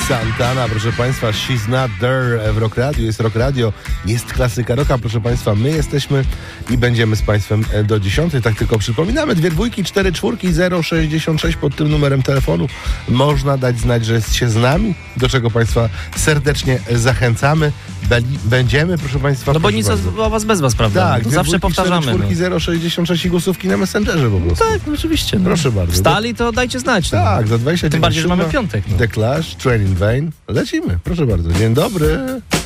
Santana, proszę Państwa, She's Not There w Rock Radio. Jest Rock Radio, jest klasyka rocka, proszę Państwa. My jesteśmy i będziemy z Państwem do 10. Tak tylko przypominamy, 2 dwójki, 4 czwórki, 066 pod tym numerem telefonu. Można dać znać, że jest się z nami, do czego Państwa serdecznie zachęcamy. Będziemy, proszę Państwa. No bo nic o was bez was, prawda? Tak, to zawsze powtarzamy. 4 czwórki, 066 i głosówki na Messengerze po prostu. Tak, no oczywiście. No. Proszę bardzo. Wstali, to dajcie znać. No. Tak, za 20. Tym bardziej, że mamy piątek. No. The Clash, Train in Vain. Lecimy, proszę bardzo. Dzień dobry.